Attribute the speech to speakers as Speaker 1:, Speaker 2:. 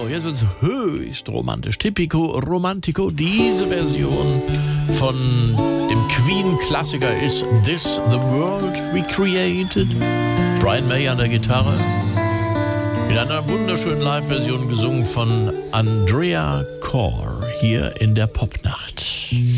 Speaker 1: So, jetzt wird es höchst romantisch. Tipico Romantico. Diese Version von dem Queen-Klassiker ist This the World We Created. Brian May an der Gitarre. In einer wunderschönen Live-Version gesungen von Andrea Corr hier in der Popnacht.